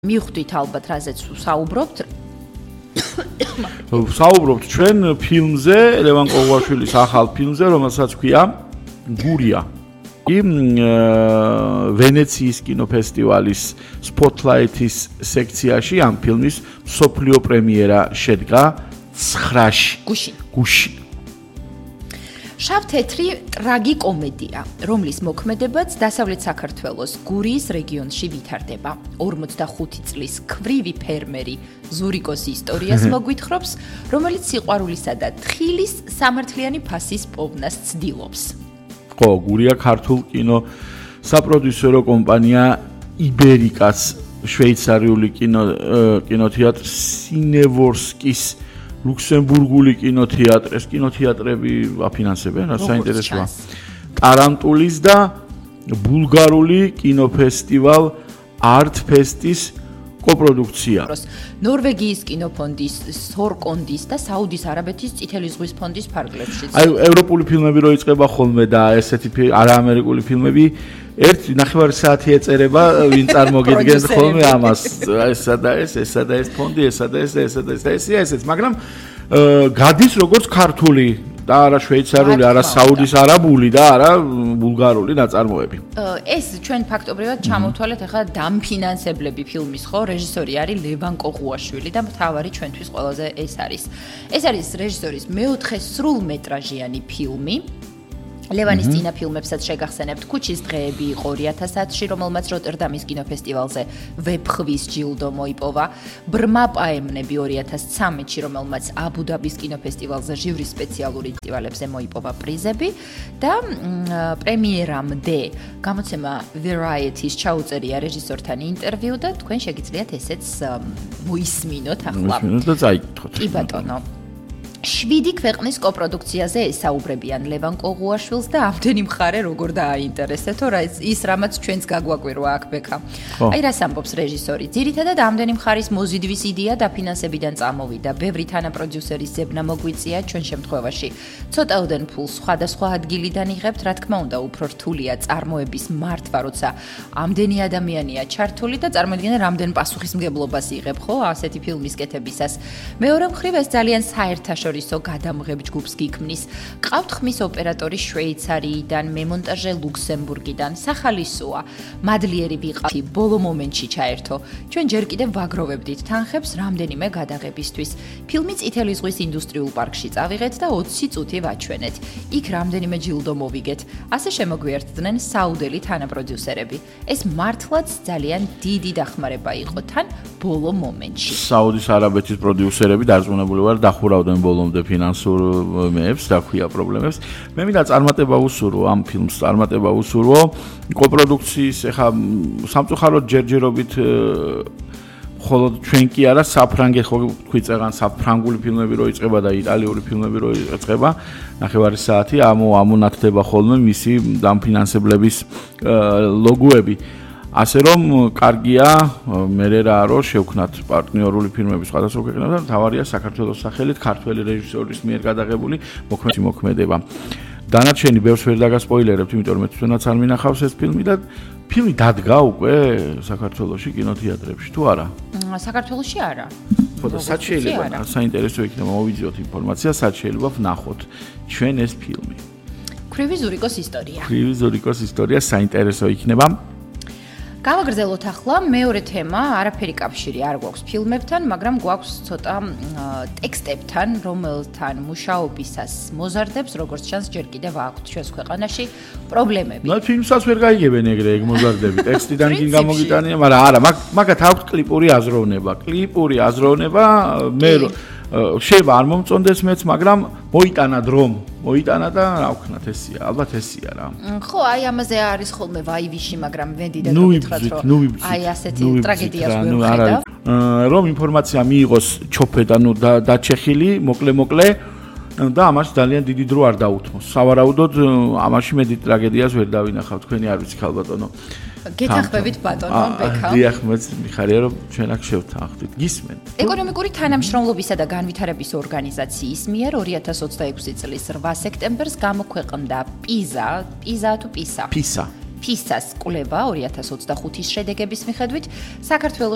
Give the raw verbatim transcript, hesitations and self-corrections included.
მივხვდით ალბათ რაზეც საუბრობთ. საუბრობთ ჩვენ ფილმზე, ლევან ყოღვაშვილის ახალ ფილმზე, რომელსაც ქვია გურია. ვენეციის კინოფესტივალის Spotlight-ის სექციაში ამ ფილმის მსოფლიო პრემიერა შედგა ცხრაში. გუშინ. გუშინ. შავ-თეთრი ტრაგიკომედია, რომლის მოქმედებაც დასავლეთ საქართველოს გურიის რეგიონში ვითარდება. ორმოცდახუთი წლის ქვრივი ფერმერი ზურიკოს ისტორიას მოგვითხრობს, რომელიც სიყვარულისა და თხილის სამართლიანი ფასის პოვნას ცდილობს. ხო, გურია ქართულ კინო საპროდიუსერო კომპანია იბერიკას შვეიცარიული კინო კინოთეატრ სინევორსკის ლუქსემბურგული კინოთეატრის კინოთეატრები აფინანსებენ, რა საინტერესოა. ტარანტულის და ბულგარული კინოფესტივალ არტფესტის კოპროდუქცია. ნორვეგიის კინოფონდის, სორკონდის და საუდის არაბეთის წითელი ზღვის ფონდის ფარგლებშიც. აი, ევროპული ფილმები რო იწყება ხოლმე და ესეთი არაამერიკული ფილმები ერთი ნახევარი საათი ეწერება, ვინ წარმოგიდგენს ხოლმე ამას. ესა და ეს, ესა და ეს ფონდი, ესა და ეს, ესა და ეს და ესია ესეც, მაგრამ გადის როგორც ქართული და არა შვეიცარიული, არა საუდის არაბული და არა ბულგარული ნაწარმოები. ეს ჩვენ ფაქტობრივად ჩამოვთვალეთ ახლა დამფინანსებლები ფილმის, ხო, რეჟისორი არის ლევან ყოღვაშვილი და მთავარი ჩვენთვის ყველაზე ეს არის. ეს არის რეჟისორის მეოთხე სრულმეტრაჟიანი ფილმი. ლევანის წინა ფილმებსაც შეგახსენებთ, ქუჩის დღეები იყო ორი ათას ათში, რომელმაც როტერდამის კინოფესტივალზე ვეფხვის ჯილდო მოიპოვა, ბრმა პაემნები ორი ათას ცხრამეტში, რომელმაც აბუ-დაბის კინოფესტივალზე ჟივრის სპეციალური ფესტივალებზე მოიპოვა პრიზები და პრემიერამდე გამოცემა Variety-ს ჩაუწერია რეჟისორთან ინტერვიუ და თქვენ შეგიძლიათ ესეც მოისმინოთ ახლა. მოისმინოთ და წაიკითხოთ. კი ბატონო. შვიდი ქვეყნის კოპროდუქციაზე ესაუბრებიან ლევან ყოღვაშვილს და ამდენი მხარე როგორ დააინტერესეთო, რა ის რამაც ჩვენს გაგვაკვირვა აქ ბექა. აი რას ამბობს რეჟისორი? ძირითადად ამდენი მხარის მოზიდვის იდეა დაფინანსებიდან წამოვიდა. ბევრი თანაპროდიუსერის ზებნა მოგვიწია ჩვენ შემთხვევაში. ცოტაოდენ ფულს სხვადასხვა ადგილიდან იღებთ, რა თქმა უნდა, უფრო რთულია წარმოების მართვა, როცა ამდენი ადამიანია ჩართული და წარმოიდგინე რამდენ პასუხისმგებლობას იღებ, ხო, ასეთი ფილმის კეთებისას. მეორე მხრივ ეს ძალიან საერთაშორისო ისო გადამღებ ჯგუფს გიქმნის. ყავთ ხმის ოპერატორი შვეიცარიიდან, მემონტაჟე ლუქსემბურგიდან, სახალისოა. მადლიერი ვიყავი, ბოლო მომენტში ჩაერთო. ჩვენ ჯერ კიდევ ვაგროვებდით თანხებს რამდენიმე გადაღებისთვის. ფილმი წითელი ზღვის ინდუსტრიულ პარკში წავიღეთ და ოცი წუთი ვაჩვენეთ. იქ რამდენიმე ჯილდო მოვიგეთ. ასე შემოგვიერთდნენ საუდელი თანაპროდიუსერები. ეს მართლაც ძალიან დიდი დახმარება იყო თან ბოლო მომენტში. საუდის არაბეთის პროდიუსერები დარწმუნებული ვარ დახურავდნენ ბოლო და ფინანსურ მეებს და ქვია პრობლემებს. მე მინდა წარმატება უსურვო ამ ფილმს, წარმატება უსურვო. კოპროდუქციის ეხა სამწუხაროდ ჯერჯერობით მხოლოდ ჩვენ კი არა, საფრანგეთ ხო თქვი წეგან საფრანგული ფილმები რო იწყება და იტალიური ფილმები რო იწყება, ნახევარი საათი ამო ამონათდება ხოლმე მისი დამფინანსებლების ლოგოები. ასე რომ კარგია მერე რა რო შევქნათ პარტნიორული ფილმები სხვადასხვა ქვეყნებთან და თავარია საქართველოს სახელით ქართველი რეჟისორის მიერ გადაღებული მოქმედება. დანარჩენი ბევრს ვერ დაგასპოილერებთ, იმიტომ რომ თქვენაც არ მინახავს ეს ფილმი და ფილმი დადგა უკვე საქართველოში კინოთეატრებში თუ არა? საქართველოში არა. ხო და სად შეიძლება საინტერესო იქნება მოვიძიოთ ინფორმაცია, სად შეიძლება ვნახოთ ჩვენ ეს ფილმი. ქვრივი ზურიკოს ისტორია. ქვრივი ზურიკოს ისტორია საინტერესო იქნება. გავაგრძელოთ ახლა მეორე თემა, არაფერი კავშირი არ გვაქვს ფილმებთან, მაგრამ გვაქვს ცოტა ტექსტებთან, რომელთან მუშაობისას მოზარდებს, როგორც ჩანს, ჯერ კიდევ აქვთ ჩვენს ქვეყანაში პრობლემები. ნუ ფილმსაც ვერ გაიგებენ ეგრე ეგ მოზარდები, ტექსტიდან კი გამოგიტანია, მაგრამ არა, მაგათ აქვთ კლიპური აზროვნება, კლიპური აზროვნება, მე შეიძლება არ მომწონდეს მეც, მაგრამ მოიტანა დრომ, მოიტანა და რა ვქნათ ესია, ალბათ ესია რა. ხო, აი ამაზე არის ხოლმე ვაივიში, მაგრამ მე დიდად მოგითხრათ, რომ აი ასეთი ტრაგედიას ვერ ვხედავ. რომ ინფორმაცია მიიღოს ჩოფედა, ნუ დაჩეხილი, მოკლე-მოკლე და ამაში ძალიან დიდი დრო არ დაუთმოს. სავარაუდოდ ამაში მე დიდ ტრაგედიას ვერ დავინახავ, თქვენი არ ვიცი ხალბატონო. გეთახმებით ბატონო ბექა. დიახ, მეც მიხარია რომ ჩვენ აქ შევთანხმდით. გისმენთ. ეკონომიკური თანამშრომლობისა და განვითარების ორგანიზაციის მიერ ორი ათას ოცდაექვსი წლის რვა სექტემბერს გამოქვეყნდა პიზა, პიზა თუ პისა. პისა. ფისას კვლევა ორი ათას ოცდახუთის შედეგების მიხედვით საქართველოს